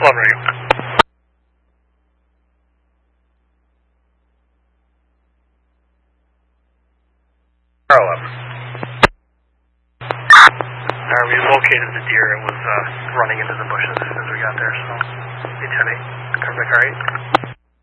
on radio. We located the deer. It was running into the bushes as we got there, so 810-8. Come back, alright?